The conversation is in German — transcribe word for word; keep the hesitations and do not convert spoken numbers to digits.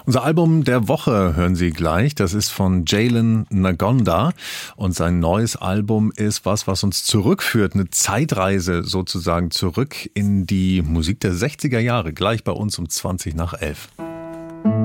Unser Album der Woche hören Sie gleich. Das ist von Jalen Ngonda und sein neues Album ist was, was uns zurückführt, eine Zeitreise sozusagen zurück in die Musik der sechziger Jahre, gleich bei uns um zwanzig nach elf.